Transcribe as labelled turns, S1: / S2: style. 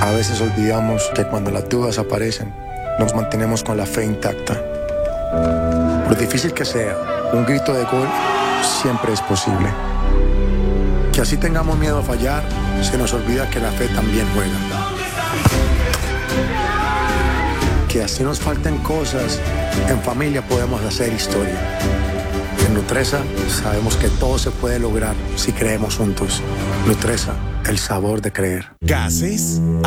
S1: A veces olvidamos que cuando las dudas aparecen, nos mantenemos con la fe intacta. Por difícil que sea, un grito de gol siempre es posible. Que así tengamos miedo a fallar, se nos olvida que la fe también juega. Que así nos falten cosas, en familia podemos hacer historia. En Nutresa sabemos que todo se puede lograr si creemos juntos. Nutresa, el sabor de creer.
S2: Gases